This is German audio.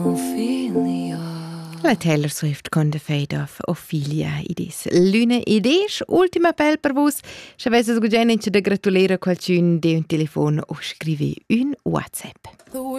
La Taylor Swift con The Fate of Ophelia idis. Luna idis, ultima appel per vos. Se avesse sgugen da gratulare qualcun de un telefon o scrivi un WhatsApp.